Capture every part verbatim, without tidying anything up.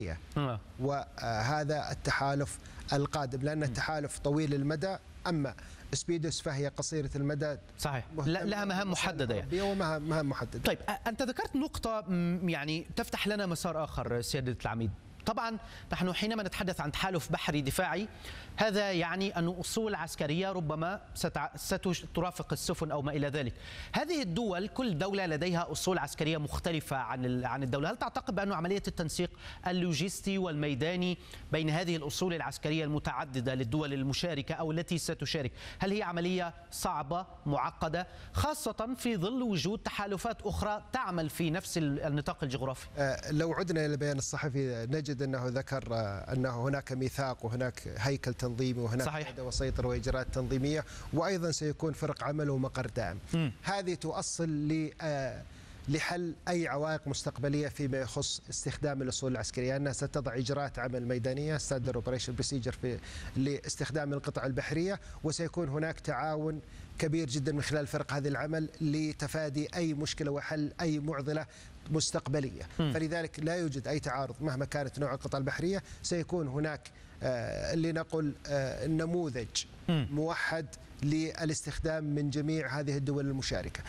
وهذا التحالف القادم، لأن التحالف طويل المدى، أما سبيدوس فهي قصيرة المدى. صحيح، لها مهام محددة يعني. ومهام محددة. طيب، أنت ذكرت نقطة يعني تفتح لنا مسار آخر سيادة العميد. طبعا نحن حينما نتحدث عن تحالف بحري دفاعي، هذا يعني أن أصول عسكرية ربما سترافق السفن أو ما إلى ذلك. هذه الدول كل دولة لديها أصول عسكرية مختلفة عن عن الدولة. هل تعتقد بأن عملية التنسيق اللوجستي والميداني بين هذه الأصول العسكرية المتعددة للدول المشاركة أو التي ستشارك، هل هي عملية صعبة معقدة، خاصة في ظل وجود تحالفات أخرى تعمل في نفس النطاق الجغرافي؟ أه لو عدنا إلى بيان الصحفي نجد أنه ذكر أنه هناك ميثاق وهناك هيكل تنظيمي وهناك قاعدة وسيطرة وإجراءات تنظيمية، وأيضا سيكون فرق عمل ومقر دائم. هذه تؤصل ل لحل أي عوائق مستقبلية فيما يخص استخدام الأصول العسكرية، أنها ستضع إجراءات عمل ميدانية ستاندرد اوبريشن بروسيجر في لاستخدام القطع البحرية، وسيكون هناك تعاون كبير جدا من خلال فرق هذه العمل لتفادي أي مشكلة وحل أي معضلة مستقبلية. م. فلذلك لا يوجد أي تعارض مهما كانت نوع القطع البحرية. سيكون هناك آه اللي نقول آه نموذج م. موحد للاستخدام من جميع هذه الدول المشاركة.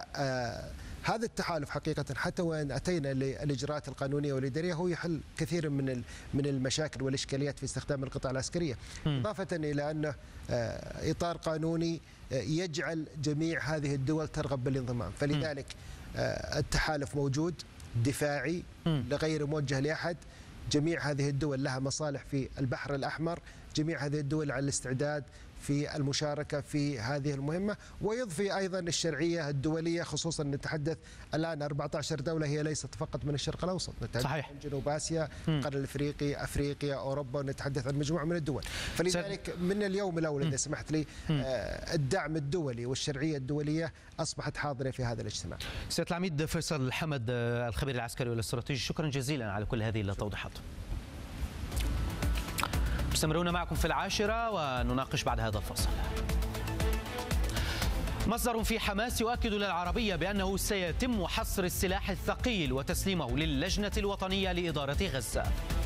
فهذا التحالف حقيقة حتى وإن أتينا للإجراءات القانونية والإدارية هو يحل كثير من من المشاكل والإشكاليات في استخدام القطع العسكرية، إضافة إلى أنه إطار قانوني يجعل جميع هذه الدول ترغب بالانضمام. فلذلك التحالف موجود دفاعي لغير موجه لأحد. جميع هذه الدول لها مصالح في البحر الأحمر، جميع هذه الدول على الاستعداد في المشاركة في هذه المهمة، ويضفي أيضا الشرعية الدولية، خصوصا نتحدث الآن أربعة عشر دولة، هي ليست فقط من الشرق الأوسط، نتحدث صحيح. عن جنوب آسيا، القرن الأفريقي، أفريقيا، أوروبا، ونتحدث عن مجموعة من الدول. فلذلك من اليوم الأول إذا سمحت لي الدعم الدولي والشرعية الدولية أصبحت حاضرة في هذا الاجتماع. سيادة العميد فيصل الحمد الخبير العسكري والاستراتيجي، شكرا جزيلا على كل هذه التوضيحات. مستمرون معكم في العاشرة ونناقش بعد هذا الفصل. مصدر في حماس يؤكد للعربية بأنه سيتم حصر السلاح الثقيل وتسليمه للجنة الوطنية لإدارة غزة.